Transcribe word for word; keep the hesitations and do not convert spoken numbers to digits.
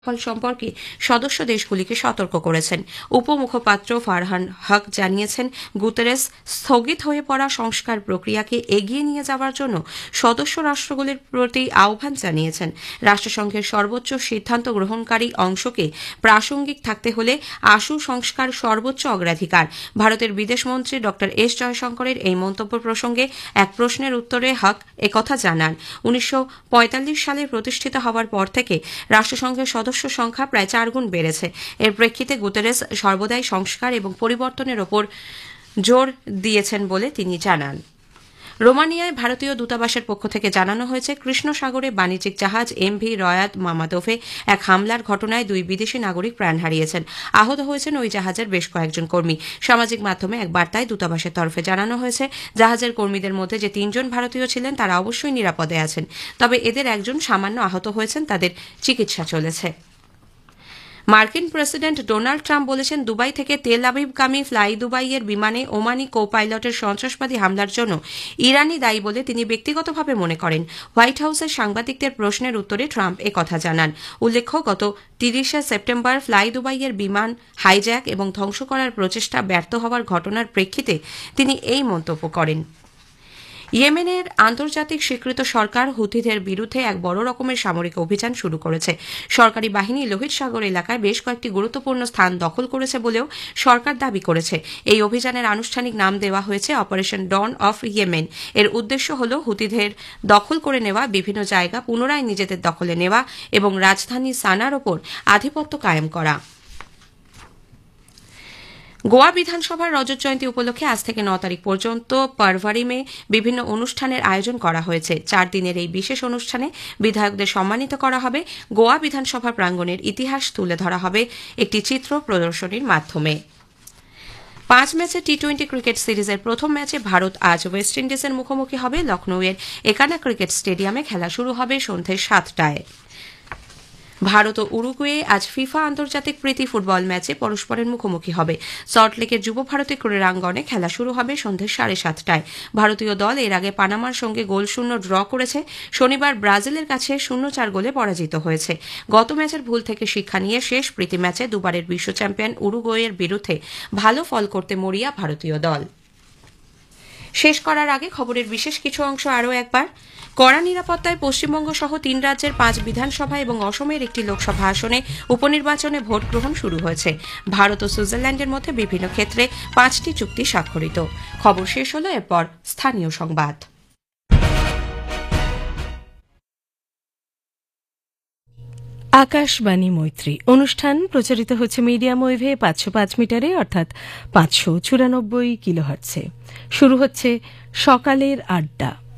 ফল সম্পর্কে সদস্য দেশগুলিকে সতর্ক করেছেন। উপমুখপাত্র ফারহান হক জানিয়েছেন, গুতেরেস স্থগিত হয়ে পড়া সংস্কার প্রক্রিয়াকে এগিয়ে নিয়ে যাওয়ার জন্য সদস্য রাষ্ট্রগুলির প্রতি আহ্বান জানিয়েছেন। রাষ্ট্রসংঘের সর্বোচ্চ সিদ্ধান্ত গ্রহণকারী অংশকে প্রাসঙ্গিক থাকতে হলে আশু সংস্কার সর্বোচ্চ অগ্রাধিকার। ভারতের বিদেশমন্ত্রী ড এস জয়শঙ্করের এই মন্তব্য প্রসঙ্গে এক প্রশ্নের উত্তরে হক একথা জানান। উনিশশো পঁয়তাল্লিশ সালে প্রতিষ্ঠিত হওয়ার পর থেকে রাষ্ট্রসংঘের সদস্য সংখ্যা প্রায় চারগুণ বেড়েছে। এর প্রেক্ষিতে গুতেরেস সর্বদাই সংস্কার এবং পরিবর্তনের ওপর জোর দিয়েছেন বলে তিনি জানান। রোমানিয়ায় ভারতীয় দূতাবাসের পক্ষ থেকে জানানো হয়েছে, কৃষ্ণ সাগরে বাণিজ্যিক জাহাজ এম ভি রয়াদ মামাদোভে এক হামলার ঘটনায় দুই বিদেশি নাগরিক প্রাণ হারিয়েছেন। আহত হয়েছেন ওই জাহাজের বেশ কয়েকজন কর্মী। সামাজিক মাধ্যমে এক বার্তায় দূতাবাসের তরফে জানানো হয়েছে, জাহাজের কর্মীদের মধ্যে যে তিনজন ভারতীয় ছিলেন তারা অবশ্যই নিরাপদে আছেন, তবে এদের একজন সামান্য আহত হয়েছেন, তাদের চিকিৎসা চলেছে। মার্কিন প্রেসিডেন্ট ডোনাল্ড ট্রাম্প বলেছেন, দুবাই থেকে তেল আবিবগামী ফ্লাই দুবাইয়ের বিমানে ওমানি কো পাইলটের সন্ত্রাসবাদী হামলার জন্য ইরানি দায়ী বলে তিনি ব্যক্তিগতভাবে মনে করেন। হোয়াইট হাউসের সাংবাদিকদের প্রশ্নের উত্তরে ট্রাম্প একথা জানান। উল্লেখ্য, গত তিরিশে সেপ্টেম্বর ফ্লাই দুবাইয়ের বিমান হাইজ্যাক এবং ধ্বংস করার প্রচেষ্টা ব্যর্থ হওয়ার ঘটনার প্রেক্ষিতে তিনি এই মন্তব্য করেন। ইয়েমেনের আন্তর্জাতিক স্বীকৃত সরকার হুথিদের বিরুদ্ধে এক বড় রকমের সামরিক অভিযান শুরু করেছে। সরকারি বাহিনী লোহিত সাগর এলাকায় বেশ কয়েকটি গুরুত্বপূর্ণ স্থান দখল করেছে বলেও সরকার দাবি করেছে। এই অভিযানের আনুষ্ঠানিক নাম দেওয়া হয়েছে অপারেশন ডন অফ ইয়েমেন। এর উদ্দেশ্য হল হুথিদের দখল করে নেওয়া বিভিন্ন জায়গা পুনরায় নিজেদের দখলে নেওয়া এবং রাজধানী সানার ওপর আধিপত্য কায়েম করা। গোয়া বিধানসভার রজত জয়ন্তী উপলক্ষে আজ থেকে ন তারিখ পর্যন্ত পারভারিমে বিভিন্ন অনুষ্ঠানের আয়োজন করা হয়েছে। চার দিনের এই বিশেষ অনুষ্ঠানে বিধায়কদের সম্মানিত করা হবে। গোয়া বিধানসভা প্রাঙ্গণের ইতিহাস তুলে ধরা হবে একটি চিত্র প্রদর্শনীর মাধ্যমে। পাঁচ ম্যাচে টি টোয়েন্টি ক্রিকেট সিরিজের প্রথম ম্যাচে ভারত আজ ওয়েস্ট ইন্ডিজের মুখোমুখি হবে। লখনৌয়ের একানা ক্রিকেট স্টেডিয়ামে খেলা শুরু হবে সন্ধ্যে সাতটায়। ভারত ও উরুগুয়ে আজ ফিফা আন্তর্জাতিক প্রীতি ফুটবল ম্যাচে পরস্পরের মুখোমুখি হবে। সল্টলেকের যুব ভারতী ক্রীড়াঙ্গনে খেলা শুরু হবে সন্ধ্যে সাড়ে সাতটায়। ভারতীয় দল এর আগে পানামার সঙ্গে গোল শূন্য ড্র করেছে। শনিবার ব্রাজিলের কাছে শূন্য চার গোলে পরাজিত হয়েছে। গত ম্যাচের ভুল থেকে শিক্ষা নিয়ে শেষ প্রীতি ম্যাচে দুবারের বিশ্ব চ্যাম্পিয়ন উরুগুয়ের বিরুদ্ধে ভালো ফল করতে মরিয়া ভারতীয় দল। শেষ করার আগে খবরের বিশেষ কিছু অংশ আরও একবার। কড়া নিরাপত্তায় পশ্চিমবঙ্গ সহ তিন রাজ্যের পাঁচ বিধানসভা এবং অসমের একটি লোকসভা আসনে উপনির্বাচনে ভোট গ্রহণ শুরু হয়েছে। ভারত ও সুইজারল্যান্ডের মধ্যে বিভিন্ন ক্ষেত্রে পাঁচটি চুক্তি স্বাক্ষরিত। খবর শেষ হল, এরপর স্থানীয় সংবাদ। আকাশবাণী মৈত্রী অনুষ্ঠান প্রচারিত হচ্ছে মিডিয়াম ওয়েভে পাঁচশো পাঁচ মিটারে অর্থাৎ পাঁচশো চুরানব্বই কিলোহার্টজে। শুরু হচ্ছে সকালের আড্ডা।